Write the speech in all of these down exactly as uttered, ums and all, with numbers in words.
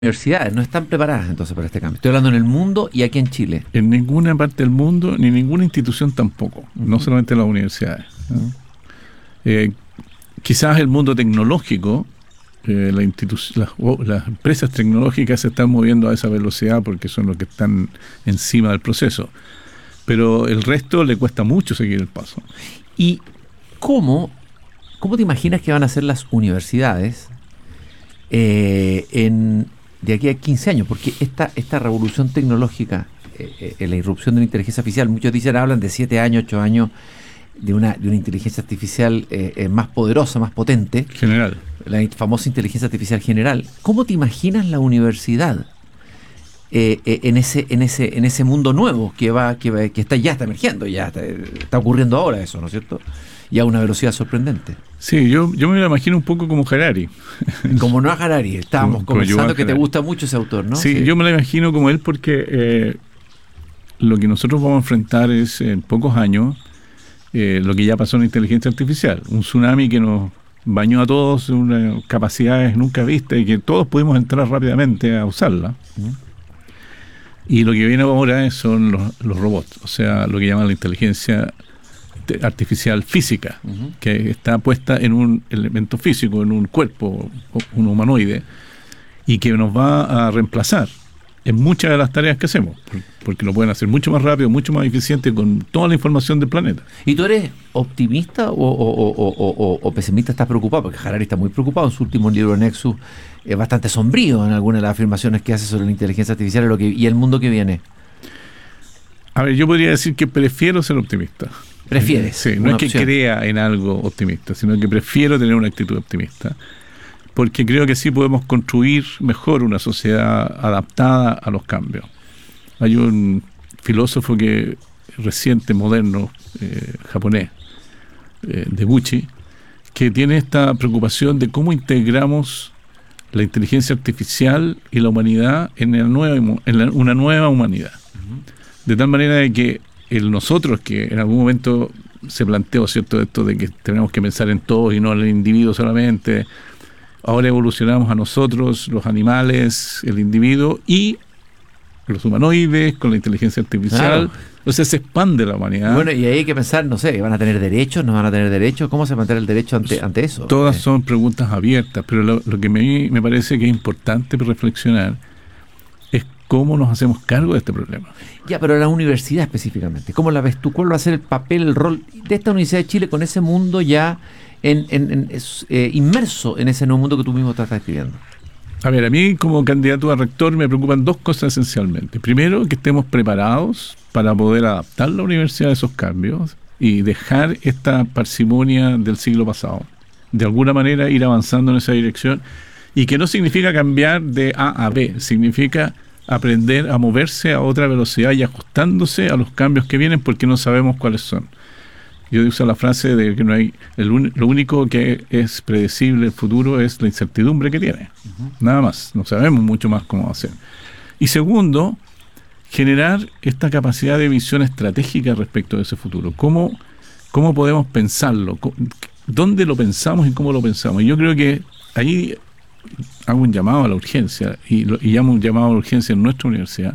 universidades no están preparadas entonces para este cambio. Estoy hablando en el mundo y aquí en Chile. En ninguna parte del mundo, ni ninguna institución tampoco, uh-huh. no solamente las universidades. ¿no? Eh, quizás el mundo tecnológico, eh, la institu- las, oh, las empresas tecnológicas se están moviendo a esa velocidad porque son los que están encima del proceso. Pero el resto le cuesta mucho seguir el paso. ¿Y cómo, cómo te imaginas que van a ser las universidades eh, en... de aquí a quince años, porque esta, esta revolución tecnológica, eh, eh, la irrupción de la inteligencia artificial, muchos dicen, hablan de siete años, ocho años, de una, de una inteligencia artificial eh, eh, más poderosa, más potente. General. La famosa inteligencia artificial general. ¿Cómo te imaginas la universidad eh, eh, en ese, en ese, en ese mundo nuevo que va, que va, que está, ya está emergiendo, ya está, está ocurriendo ahora eso, ¿no es cierto? Y a una velocidad sorprendente. Sí, yo, yo me lo imagino un poco como Harari. Como no a Harari, estábamos como, conversando como que te gusta mucho ese autor, ¿no? Sí, sí. Yo me lo imagino como él porque eh, lo que nosotros vamos a enfrentar es en pocos años eh, lo que ya pasó en la inteligencia artificial. Un tsunami que nos bañó a todos, unas capacidades nunca vistas y que todos pudimos entrar rápidamente a usarla. ¿no? Y lo que viene ahora son los, los robots, o sea, lo que llaman la inteligencia artificial física, uh-huh. que está puesta en un elemento físico, en un cuerpo, un humanoide, y que nos va a reemplazar en muchas de las tareas que hacemos, porque lo pueden hacer mucho más rápido, mucho más eficiente con toda la información del planeta. ¿Y tú eres optimista o, o, o, o, o pesimista? ¿Estás preocupado? Porque Harari está muy preocupado en su último libro, Nexus, es bastante sombrío en algunas de las afirmaciones que hace sobre la inteligencia artificial y, lo que, y el mundo que viene. A ver, yo podría decir que prefiero ser optimista. ¿Prefieres? Sí, no es que opción. crea en algo optimista, sino que prefiero tener una actitud optimista, porque creo que sí podemos construir mejor una sociedad adaptada a los cambios. Hay un filósofo que reciente, moderno, eh, japonés, eh, Deguchi, que tiene esta preocupación de cómo integramos la inteligencia artificial y la humanidad en, el nuevo, en la, una nueva humanidad. Uh-huh. De tal manera de que el nosotros, que en algún momento se planteó, ¿cierto?, esto de que tenemos que pensar en todos y no en el individuo solamente, ahora evolucionamos a nosotros, los animales, el individuo y los humanoides con la inteligencia artificial. Claro. Entonces se expande la humanidad. Bueno, y ahí hay que pensar, no sé, ¿van a tener derechos? ¿No van a tener derechos? ¿Cómo se mantiene el derecho ante, ante eso? Todas eh. son preguntas abiertas, pero lo, lo que me, me parece que es importante reflexionar es cómo nos hacemos cargo de este problema. Ya, pero la universidad específicamente, ¿cómo la ves tú? ¿Cuál va a ser el papel, el rol de esta Universidad de Chile con ese mundo ya en, en, en, es, eh, inmerso en ese nuevo mundo que tú mismo estás describiendo? A ver, a mí como candidato a rector me preocupan dos cosas esencialmente. Primero, que estemos preparados para poder adaptar la universidad a esos cambios y dejar esta parsimonia del siglo pasado. De alguna manera ir avanzando en esa dirección, y que no significa cambiar de A a B, significa aprender a moverse a otra velocidad y ajustándose a los cambios que vienen porque no sabemos cuáles son. Yo uso la frase de que no hay el un, lo único que es predecible el futuro es la incertidumbre que tiene. Uh-huh. Nada más, no sabemos mucho más cómo hacer. Y segundo, generar esta capacidad de visión estratégica respecto de ese futuro. ¿Cómo, cómo podemos pensarlo? ¿Dónde lo pensamos y cómo lo pensamos? Y yo creo que ahí hago un llamado a la urgencia, y, lo, y llamo un llamado a la urgencia en nuestra universidad,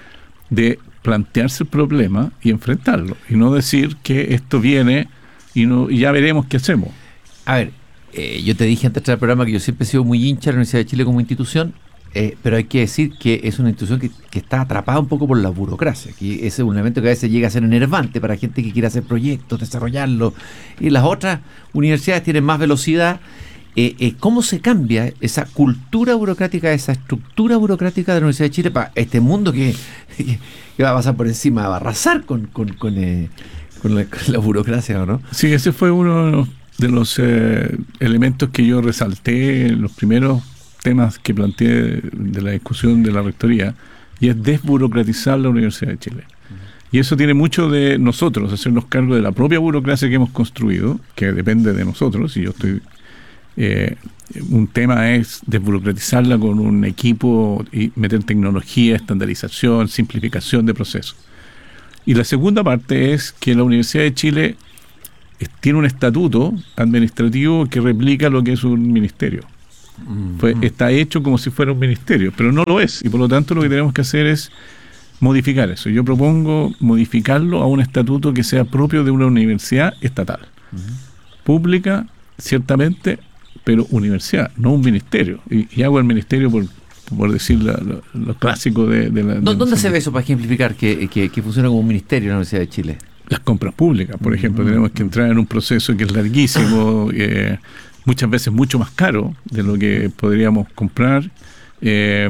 de plantearse el problema y enfrentarlo, y no decir que esto viene y, no, y ya veremos qué hacemos. A ver, eh, yo te dije antes del programa que yo siempre he sido muy hincha de la Universidad de Chile como institución, eh, pero hay que decir que es una institución que, que está atrapada un poco por la burocracia, que ese es un elemento que a veces llega a ser enervante para gente que quiere hacer proyectos, desarrollarlos, y las otras universidades tienen más velocidad. Eh, eh, ¿Cómo se cambia esa cultura burocrática, esa estructura burocrática de la Universidad de Chile para este mundo que, que, que va a pasar por encima, va a arrasar con, con, con, eh, con, la, con la burocracia, ¿o no? Sí, ese fue uno de los eh, elementos que yo resalté en los primeros temas que planteé de, de la discusión de la rectoría, y es desburocratizar la Universidad de Chile. Uh-huh. Y eso tiene mucho de nosotros, hacernos cargo de la propia burocracia que hemos construido, que depende de nosotros, y yo estoy... Eh, un tema es desburocratizarla con un equipo y meter tecnología, estandarización, simplificación de procesos. Y la segunda parte es que la Universidad de Chile tiene un estatuto administrativo que replica lo que es un ministerio. Mm. Fue, está hecho como si fuera un ministerio, pero no lo es, y por lo tanto lo que tenemos que hacer es modificar eso. Yo propongo modificarlo a un estatuto que sea propio de una universidad estatal, uh-huh. pública, ciertamente, pero universidad, no un ministerio. Y, y hago el ministerio por, por decir la, lo, lo clásico de, de la... ¿Dónde de se ve eso para ejemplificar que, que, que funciona como un ministerio en la Universidad de Chile? Las compras públicas, por ejemplo, uh-huh. tenemos que entrar en un proceso que es larguísimo, eh, muchas veces mucho más caro de lo que podríamos comprar. Eh,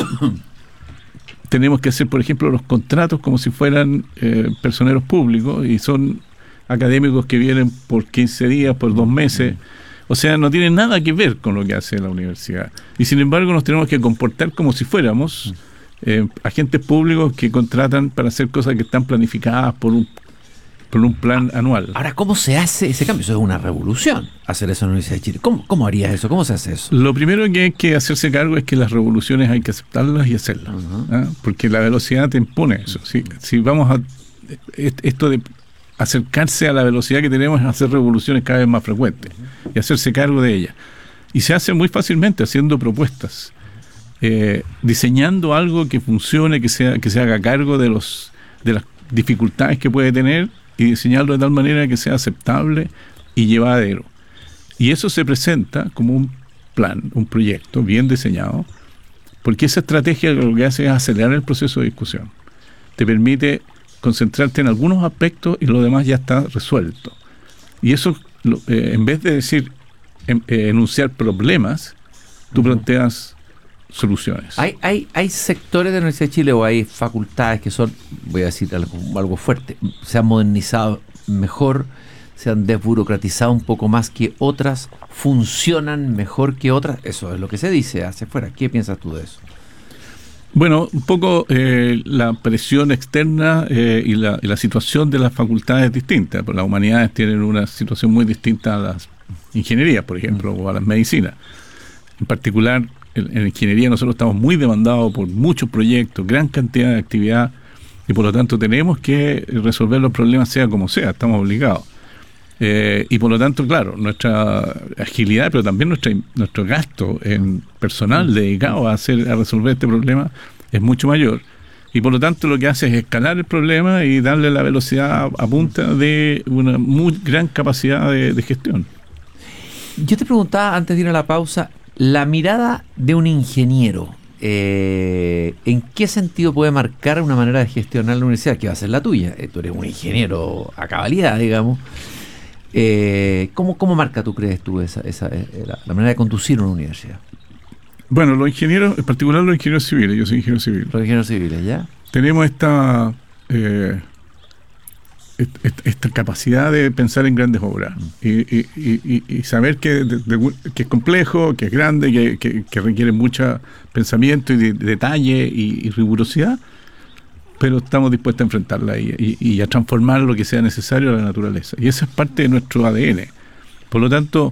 tenemos que hacer, por ejemplo, los contratos como si fueran eh, personeros públicos, y son académicos que vienen por quince días, por dos meses. O sea, no tiene nada que ver con lo que hace la universidad. Y sin embargo nos tenemos que comportar como si fuéramos eh, agentes públicos que contratan para hacer cosas que están planificadas por un por un plan anual. Ahora, ¿cómo se hace ese cambio? Eso es una revolución, hacer eso en la Universidad de Chile. ¿Cómo, cómo harías eso? ¿Cómo se hace eso? Lo primero que hay que hacerse cargo es que las revoluciones hay que aceptarlas y hacerlas. Uh-huh. ¿eh? Porque la velocidad te impone eso. Si, si vamos a... Esto de acercarse a la velocidad que tenemos es hacer revoluciones cada vez más frecuentes y hacerse cargo de ellas. Y se hace muy fácilmente haciendo propuestas, eh, diseñando algo que funcione, que sea que se haga cargo de los de las dificultades que puede tener, y diseñarlo de tal manera que sea aceptable y llevadero. Y eso se presenta como un plan, un proyecto bien diseñado, porque esa estrategia lo que hace es acelerar el proceso de discusión. Te permite concentrarte en algunos aspectos y lo demás ya está resuelto. Y eso, eh, en vez de decir, en, eh, enunciar problemas, tú uh-huh. planteas soluciones. ¿Hay, hay, ¿Hay sectores de la Universidad de Chile o hay facultades que son, voy a decir algo, algo fuerte, se han modernizado mejor, se han desburocratizado un poco más que otras, funcionan mejor que otras? Eso es lo que se dice hacia afuera. ¿Qué piensas tú de eso? Bueno, un poco eh, la presión externa eh, y, la, y la situación de las facultades es distinta. Las humanidades tienen una situación muy distinta a las ingenierías, por ejemplo, mm. o a las medicinas. En particular, en, en ingeniería nosotros estamos muy demandados por muchos proyectos, gran cantidad de actividad, y por lo tanto tenemos que resolver los problemas sea como sea, estamos obligados. Eh, y por lo tanto, claro, nuestra agilidad, pero también nuestra, nuestro gasto en personal dedicado a hacer a resolver este problema es mucho mayor. Y por lo tanto lo que hace es escalar el problema y darle la velocidad a, a punta de una muy gran capacidad de, de gestión. Yo te preguntaba antes de ir a la pausa, la mirada de un ingeniero, eh, ¿en qué sentido puede marcar una manera de gestionar la universidad? Que va a ser la tuya. Eh, tú eres un ingeniero a cabalidad, digamos. Eh, ¿cómo, ¿Cómo marca, tú crees tú, esa, esa, la, la manera de conducir una universidad? Bueno, los ingenieros, en particular los ingenieros civiles, yo soy ingeniero civil. Los ingenieros civiles, ¿ya? Tenemos esta eh, esta, esta capacidad de pensar en grandes obras mm. y, y, y, y saber que, de, de, que es complejo, que es grande, que, que, que requiere mucho pensamiento y de, de detalle y, y rigurosidad, pero estamos dispuestos a enfrentarla y, y, y a transformar lo que sea necesario a la naturaleza. Y esa es parte de nuestro A D N. Por lo tanto,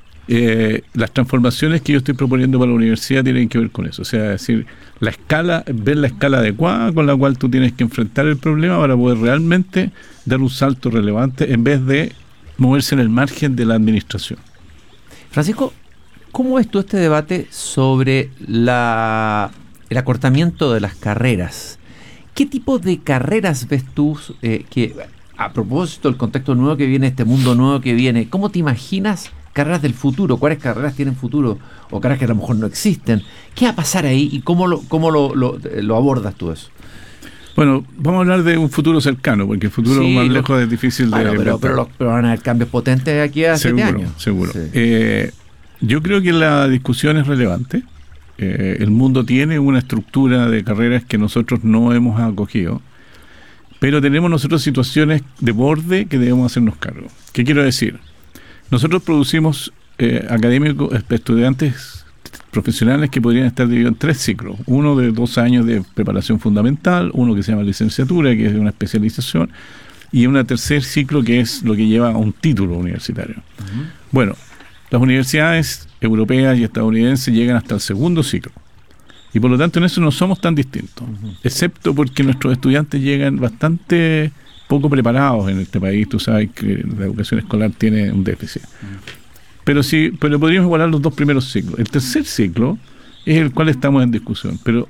eh, las transformaciones que yo estoy proponiendo para la universidad tienen que ver con eso. O sea, es decir, la escala, ver la escala adecuada con la cual tú tienes que enfrentar el problema para poder realmente dar un salto relevante en vez de moverse en el margen de la administración. Francisco, ¿cómo ves tú este debate sobre la, el acortamiento de las carreras? ¿Qué tipo de carreras ves tú eh, que, a propósito del contexto nuevo que viene, este mundo nuevo que viene, cómo te imaginas carreras del futuro? ¿Cuáles carreras tienen futuro? O carreras que a lo mejor no existen. ¿Qué va a pasar ahí y cómo lo, cómo lo, lo, lo abordas tú eso? Bueno, vamos a hablar de un futuro cercano, porque el futuro sí, más lo, lejos es difícil bueno, de... Pero, pero, pero, pero van a haber cambios potentes aquí a seguro, siete años. Seguro, sí. eh, Yo creo que la discusión es relevante. Eh, el mundo tiene una estructura de carreras que nosotros no hemos acogido, pero tenemos nosotros situaciones de borde que debemos hacernos cargo. ¿Qué quiero decir? Nosotros producimos eh, académicos, estudiantes profesionales que podrían estar divididos en tres ciclos. Uno de dos años de preparación fundamental, uno que se llama licenciatura, que es una especialización, y un tercer ciclo que es lo que lleva a un título universitario. Uh-huh. Bueno, las universidades europeas y estadounidenses llegan hasta el segundo ciclo. Y por lo tanto en eso no somos tan distintos, uh-huh. excepto porque nuestros estudiantes llegan bastante poco preparados en este país. Tú sabes que la educación escolar tiene un déficit. Uh-huh. Pero sí, pero podríamos igualar los dos primeros ciclos. El tercer ciclo es el cual estamos en discusión. Pero